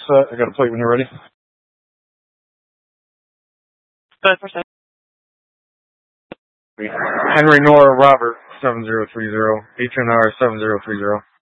set. I got a plate when you're ready. 5%. Henry Nora Robert 7030. HNR 7030.